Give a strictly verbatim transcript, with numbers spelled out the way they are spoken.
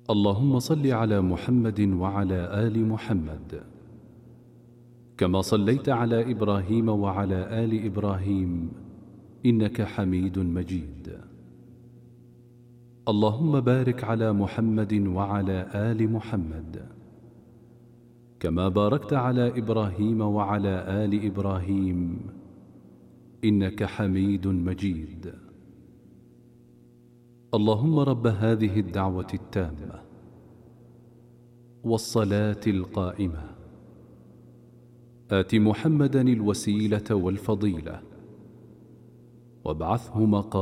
اللهم صل على محمد وعلى آل محمد كما صليت على إبراهيم وعلى آل إبراهيم إنك حميد مجيد. اللهم بارك على محمد وعلى آل محمد كما باركت على إبراهيم وعلى آل إبراهيم إنك حميد مجيد. اللهم رب هذه الدعوة التامة والصلاة القائمة آت محمدا الوسيلة والفضيلة وابعثه مقام